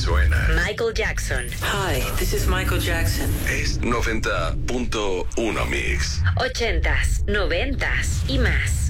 suena. Michael Jackson. Hi, this is Michael Jackson. Es 90.1 Mix. 80s, 90s y más.